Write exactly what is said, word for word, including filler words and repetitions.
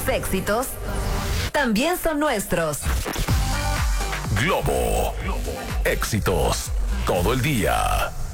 éxitos también son nuestros. Globo. Éxitos todo el día.